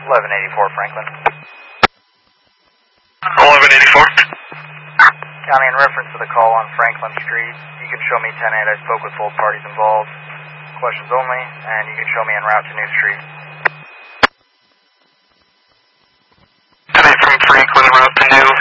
1184 Franklin. 1184. County, in reference to the call on Franklin Street, you can show me 10-8. I spoke with both parties involved. Questions only, and you can show me en route to New Street. 10-8 from Franklin, en route to New.